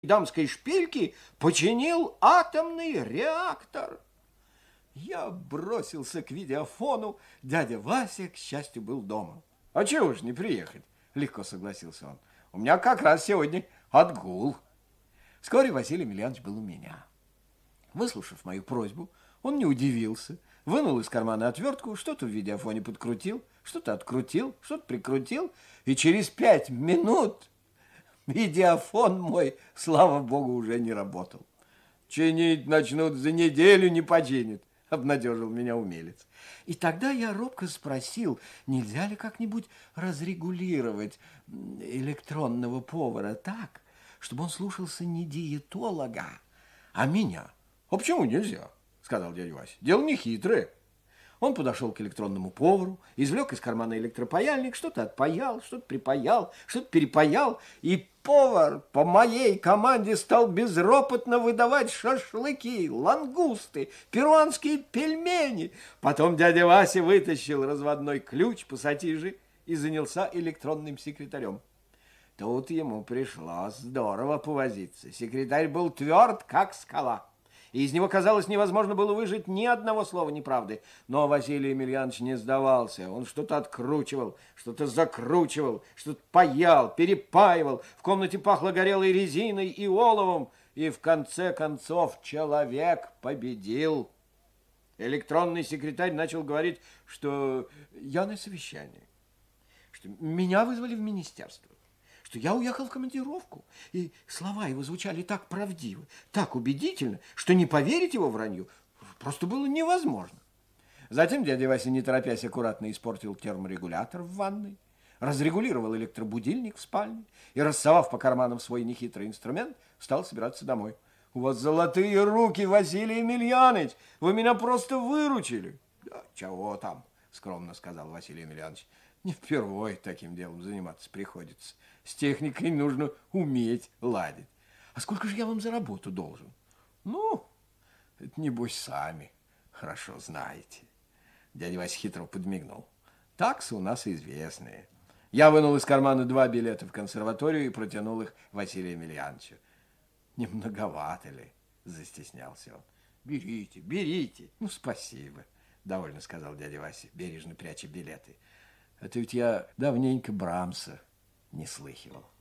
дамской шпильки починил атомный реактор. Я бросился к видеофону. Дядя Вася, к счастью, был дома. А чего ж не приехать? Легко согласился он. У меня как раз сегодня отгул. Вскоре Василий Емельянович был у меня. Выслушав мою просьбу, он не удивился, вынул из кармана отвертку, что-то в видеофоне подкрутил, что-то открутил, что-то прикрутил, и через 5 минут видеофон мой, слава богу, уже не работал. Чинить начнут за неделю, не починят, обнадежил меня умелец. И тогда я робко спросил, нельзя ли как-нибудь разрегулировать электронного повара так, чтобы он слушался не диетолога, а меня. А почему нельзя? Сказал дядя Вася. Дело не хитрое. Он подошел к электронному повару, извлек из кармана электропаяльник, что-то отпаял, что-то припаял, что-то перепаял, и повар по моей команде стал безропотно выдавать шашлыки, лангусты, перуанские пельмени. Потом дядя Вася вытащил разводной ключ пассатижи и занялся электронным секретарем. Тут ему пришлось здорово повозиться. Секретарь был тверд, как скала. И из него, казалось, невозможно было выжать ни одного слова неправды. Но Василий Емельянович не сдавался. Он что-то откручивал, что-то закручивал, что-то паял, перепаивал. В комнате пахло горелой резиной и оловом. И в конце концов человек победил. Электронный секретарь начал говорить, что я на совещании, что меня вызвали в министерство, что я уехал в командировку, и слова его звучали так правдиво, так убедительно, что не поверить его вранью просто было невозможно. Затем дядя Вася, не торопясь, аккуратно испортил терморегулятор в ванной, разрегулировал электробудильник в спальне и, рассовав по карманам свой нехитрый инструмент, стал собираться домой. У вас золотые руки, Василий Емельянович, вы меня просто выручили. Да, чего там, скромно сказал Василий Емельянович. Не впервой таким делом заниматься приходится. С техникой нужно уметь ладить. А сколько же я вам за работу должен? Ну, это небось сами хорошо знаете. Дядя Вася хитро подмигнул. Таксы у нас известные. Я вынул из кармана 2 билета в консерваторию и протянул их Василию Емельяновичу. Не многовато ли? Застеснялся он. Берите, берите. Ну, спасибо, довольно сказал дядя Вася, бережно пряча билеты. Это ведь я давненько Брамса не слыхивал.